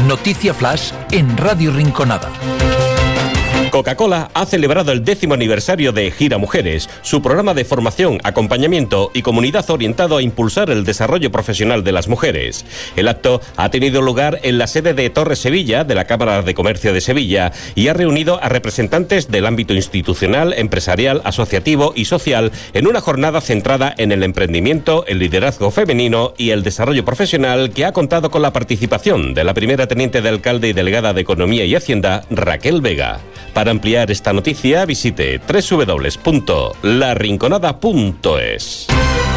Noticia Flash en Radio Rinconada. Coca-Cola ha celebrado el 10º aniversario de Gira Mujeres, su programa de formación, acompañamiento y comunidad orientado a impulsar el desarrollo profesional de las mujeres. El acto ha tenido lugar en la sede de Torres Sevilla de la Cámara de Comercio de Sevilla y ha reunido a representantes del ámbito institucional, empresarial, asociativo y social en una jornada centrada en el emprendimiento, el liderazgo femenino y el desarrollo profesional, que ha contado con la participación de la primera teniente de alcalde y delegada de Economía y Hacienda, Raquel Vega. Para ampliar esta noticia, visite www.larinconada.es.